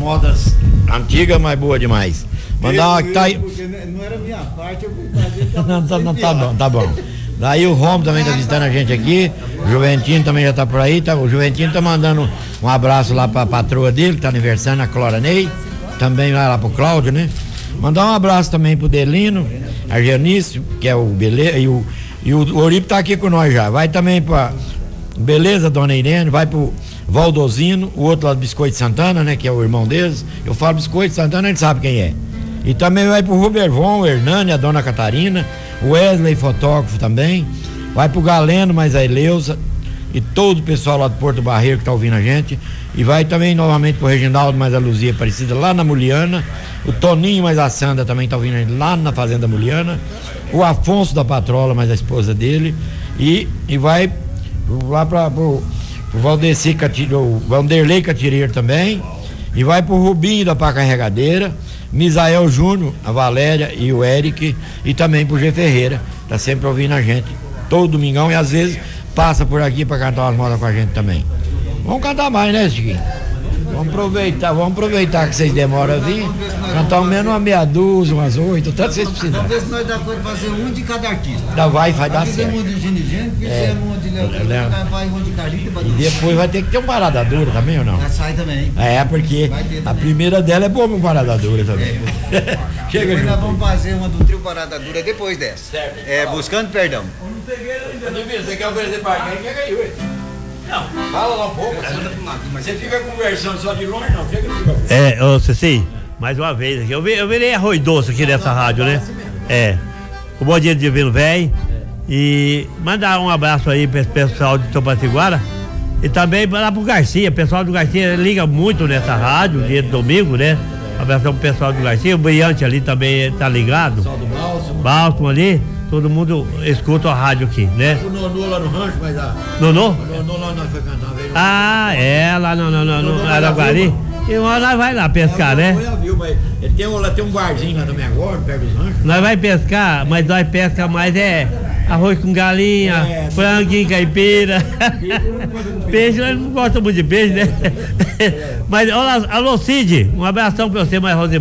modas antigas, mas boa demais. Mandar uma que tá aí. Porque não era minha parte, eu fui fazer. Não, tá bom. Daí o Romo também tá visitando a gente aqui. O Juventino também já tá por aí. O Juventino tá mandando um abraço lá pra patroa dele, que tá aniversariando, a Clora Ney. Também vai lá pro Cláudio, né? Mandar um abraço também pro Delino, a Genício, que é o Beleza, e o Oribe tá aqui com nós já. Vai também pra Beleza, Dona Irene, vai pro Valdozino, o outro lá do Biscoito Santana, né? Que é o irmão deles. Eu falo Biscoito Santana, ele sabe quem é. E também vai pro Rubervon, o Hernani, a Dona Catarina, o Wesley, fotógrafo também. Vai pro Galeno, mais a Eleusa e todo o pessoal lá do Porto Barreiro que tá ouvindo a gente. E vai também novamente pro Reginaldo, mais a Luzia Aparecida, lá na Muliana. O Toninho, mais a Sandra também tá ouvindo a gente lá na Fazenda Muliana. O Afonso da Patrola, mais a esposa dele. E vai lá pro Valdeci Catireiro, o Vanderlei Catireiro também. E vai pro Rubinho da Pá Carregadeira, Misael Júnior, a Valéria e o Eric, e também pro G Ferreira, tá sempre ouvindo a gente todo domingão e às vezes passa por aqui pra cantar umas modas com a gente também. Vamos cantar mais, né, Chiquinho? Vamos aproveitar que vocês demoram a vir, cantar ao menos uma meia dúzia, umas 8, tanto vocês precisam. Vamos ver se nós dá conta de fazer um de cada artista. Vai dar certo. Fizemos um de Ginigênio, fizemos um de Léo, vai um de Carita. E depois vai ter que ter um parada dura também ou não? Sai também. Porque a primeira dela é boa uma parada dura também. Chega depois junto. nós vamos fazer uma do trio parada dura depois dessa. Certo. Buscando perdão. Eu não peguei ainda. Você quer oferecer pra quem? Chega aí, ué. Não, fala lá um pouco. Você fica conversando só de longe, não? Chega. Ô Ceci, mais uma vez aqui. Eu virei arroz doce aqui nessa rádio, né? O Bom Dia de Divino Velho. E mandar um abraço aí pro pessoal de Topatiguara. E também lá pro Garcia. O pessoal do Garcia liga muito nessa rádio, dia de domingo, né? Um abraço pro pessoal do Garcia. O Briante ali também tá ligado. O pessoal do Bálsamo ali. Todo mundo escuta a rádio aqui, né? O Nonô lá no rancho, mas Nonô? O Nonô lá nós foi cantar, veio. Lá no Araguari. E nós vai lá pescar, né? Ele tem um barzinho lá também agora, perto dos ranchos. Nós vai pescar, mas nós pesca mais arroz com galinha, franguinho caipira. Peixe, nós não gostamos muito de peixe, né? Mas, alô Cid, um abração pra você, mais Rosemar.